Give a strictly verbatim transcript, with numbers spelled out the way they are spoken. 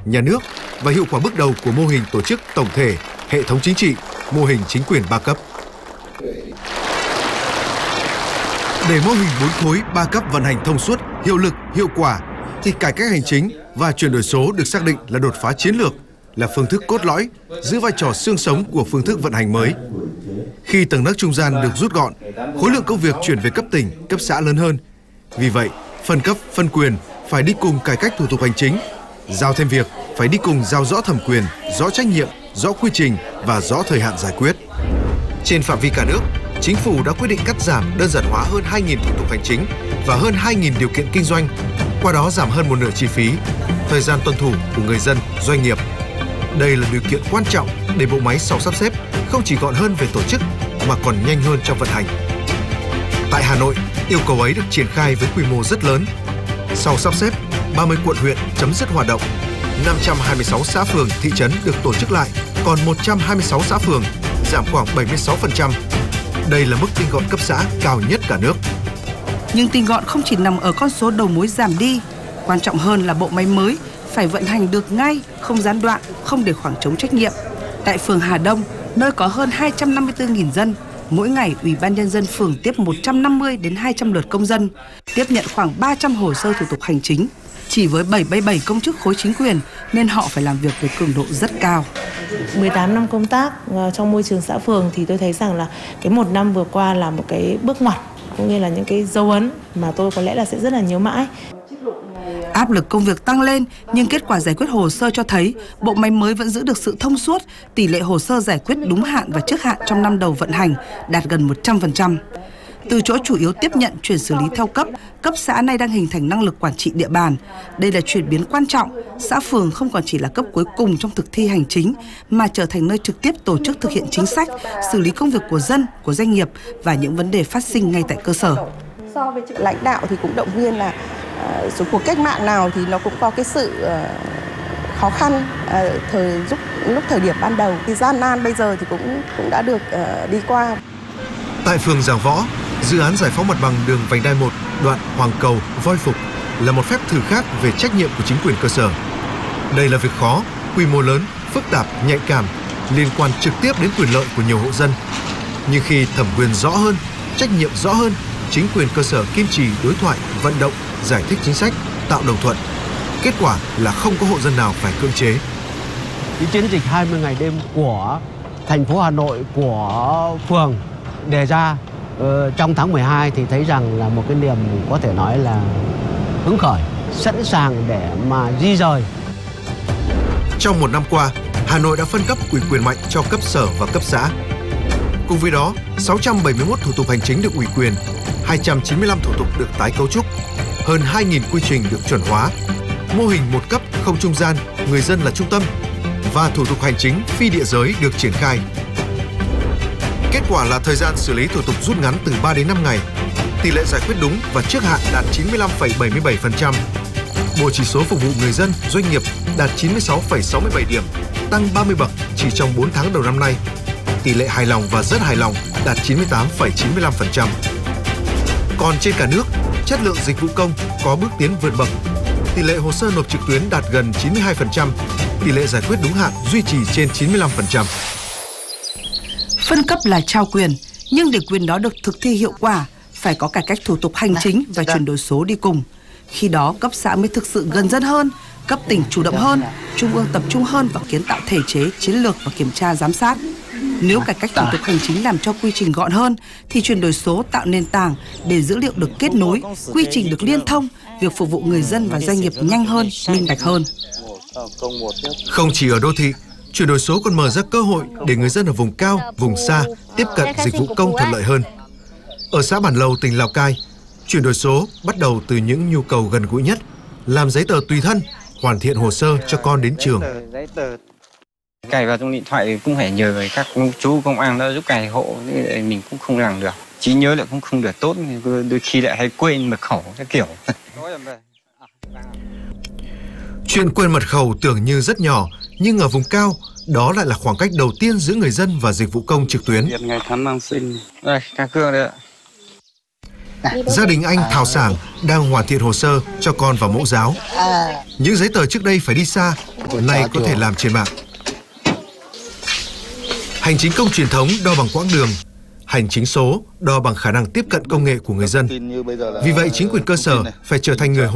nhà nước và hiệu quả bước đầu của mô hình tổ chức tổng thể, hệ thống chính trị, mô hình chính quyền ba cấp. Để mô hình bốn khối ba cấp vận hành thông suốt, hiệu lực, hiệu quả, thì cải cách hành chính và chuyển đổi số được xác định là đột phá chiến lược, là phương thức cốt lõi, giữ vai trò xương sống của phương thức vận hành mới. Khi tầng nấc trung gian được rút gọn, khối lượng công việc chuyển về cấp tỉnh, cấp xã lớn hơn. Vì vậy, phân cấp, phân quyền phải đi cùng cải cách thủ tục hành chính, giao thêm việc phải đi cùng giao rõ thẩm quyền, rõ trách nhiệm, rõ quy trình và rõ thời hạn giải quyết. Trên phạm vi cả nước, Chính phủ đã quyết định cắt giảm, đơn giản hóa hơn hai nghìn thủ tục hành chính và hơn hai nghìn điều kiện kinh doanh, qua đó giảm hơn một nửa chi phí, thời gian tuân thủ của người dân, doanh nghiệp. Đây là điều kiện quan trọng để bộ máy sau sắp xếp không chỉ gọn hơn về tổ chức mà còn nhanh hơn trong vận hành. Tại Hà Nội, yêu cầu ấy được triển khai với quy mô rất lớn. Sau sắp xếp, ba mươi quận huyện chấm dứt hoạt động, năm trăm hai mươi sáu xã phường, thị trấn được tổ chức lại, còn một trăm hai mươi sáu xã phường, giảm khoảng bảy mươi sáu phần trăm. Đây là mức tinh gọn cấp xã cao nhất cả nước. Nhưng tinh gọn không chỉ nằm ở con số đầu mối giảm đi, quan trọng hơn là bộ máy mới phải vận hành được ngay, không gián đoạn, không để khoảng trống trách nhiệm. Tại phường Hà Đông, nơi có hơn hai trăm năm mươi tư nghìn dân, mỗi ngày Ủy ban Nhân dân phường tiếp một trăm năm mươi đến hai trăm lượt công dân, tiếp nhận khoảng ba trăm hồ sơ thủ tục hành chính. Chỉ với bảy mươi bảy công chức khối chính quyền nên họ phải làm việc với cường độ rất cao. mười tám năm công tác trong môi trường xã phường thì tôi thấy rằng là cái một năm vừa qua là một cái bước ngoặt, cũng như là những cái dấu ấn mà tôi có lẽ là sẽ rất là nhớ mãi. Áp lực công việc tăng lên nhưng kết quả giải quyết hồ sơ cho thấy bộ máy mới vẫn giữ được sự thông suốt, tỷ lệ hồ sơ giải quyết đúng hạn và trước hạn trong năm đầu vận hành đạt gần một trăm phần trăm. Từ chỗ chủ yếu tiếp nhận chuyển xử lý theo cấp, cấp xã nay đang hình thành năng lực quản trị địa bàn. Đây là chuyển biến quan trọng, xã phường không còn chỉ là cấp cuối cùng trong thực thi hành chính mà trở thành nơi trực tiếp tổ chức thực hiện chính sách, xử lý công việc của dân, của doanh nghiệp và những vấn đề phát sinh ngay tại cơ sở. So với lãnh đạo thì cũng động viên là uh, số cuộc cách mạng nào thì nó cũng có cái sự uh, khó khăn uh, thời lúc lúc thời điểm ban đầu, thì gian nan bây giờ thì cũng cũng đã được uh, đi qua. Tại phường Giảng Võ, dự án giải phóng mặt bằng đường vành đai một đoạn Hoàng Cầu - Voi Phục là một phép thử khác về trách nhiệm của chính quyền cơ sở. Đây là việc khó, quy mô lớn, phức tạp, nhạy cảm, liên quan trực tiếp đến quyền lợi của nhiều hộ dân. Nhưng khi thẩm quyền rõ hơn, trách nhiệm rõ hơn, chính quyền cơ sở kiên trì đối thoại, vận động, giải thích chính sách, tạo đồng thuận. Kết quả là không có hộ dân nào phải cưỡng chế. Cái chiến dịch hai mươi ngày đêm của thành phố Hà Nội, của phường đề ra uh, trong tháng mười hai thì thấy rằng là một cái niềm có thể nói là hứng khởi, sẵn sàng để mà di rời. Trong một năm qua, Hà Nội đã phân cấp ủy quyền mạnh cho cấp sở và cấp xã. Cùng với đó, sáu trăm bảy mươi mốt thủ tục hành chính được ủy quyền, hai trăm chín mươi lăm thủ tục được tái cấu trúc, hơn hai nghìn quy trình được chuẩn hóa, mô hình một cấp không trung gian, người dân là trung tâm và thủ tục hành chính phi địa giới được triển khai. Kết quả là thời gian xử lý thủ tục rút ngắn từ ba đến năm ngày, tỷ lệ giải quyết đúng và trước hạn đạt chín mươi lăm phẩy bảy mươi bảy phần trăm. Bộ chỉ số phục vụ người dân, doanh nghiệp đạt chín mươi sáu phẩy sáu mươi bảy điểm, tăng ba mươi bậc chỉ trong bốn tháng đầu năm nay. Tỷ lệ hài lòng và rất hài lòng đạt chín mươi tám phẩy chín mươi lăm phần trăm. Còn trên cả nước, chất lượng dịch vụ công có bước tiến vượt bậc. Tỷ lệ hồ sơ nộp trực tuyến đạt gần chín mươi hai phần trăm, tỷ lệ giải quyết đúng hạn duy trì trên chín mươi lăm phần trăm. Phân cấp là trao quyền, nhưng để quyền đó được thực thi hiệu quả, phải có cải cách thủ tục hành chính và chuyển đổi số đi cùng. Khi đó, cấp xã mới thực sự gần dân hơn, cấp tỉnh chủ động hơn, trung ương tập trung hơn vào kiến tạo thể chế, chiến lược và kiểm tra giám sát. Nếu cải cách thủ tục hành chính làm cho quy trình gọn hơn, thì chuyển đổi số tạo nền tảng để dữ liệu được kết nối, quy trình được liên thông, việc phục vụ người dân và doanh nghiệp nhanh hơn, minh bạch hơn. Không chỉ ở đô thị, chuyển đổi số còn mở ra cơ hội để người dân ở vùng cao, vùng xa tiếp cận dịch vụ công thuận lợi hơn. Ở xã Bản Lầu, tỉnh Lào Cai, chuyển đổi số bắt đầu từ những nhu cầu gần gũi nhất, làm giấy tờ tùy thân, hoàn thiện hồ sơ cho con đến trường. Cài vào trong điện thoại cũng phải nhờ các chú công an đó giúp cài hộ, mình cũng không làm được. Trí nhớ lại cũng không được tốt, đôi khi lại hay quên mật khẩu các kiểu. Chuyện quên mật khẩu tưởng như rất nhỏ, nhưng ở vùng cao, đó lại là khoảng cách đầu tiên giữa người dân và dịch vụ công trực tuyến. Đây, các cương đấy ạ. Gia đình anh Thảo Sảng đang hoàn thiện hồ sơ cho con vào mẫu giáo. Những giấy tờ trước đây phải đi xa, nay có thể làm trên mạng. Hành chính công truyền thống đo bằng quãng đường, hành chính số đo bằng khả năng tiếp cận công nghệ của người dân. Vì vậy, chính quyền cơ sở phải trở thành người hỗ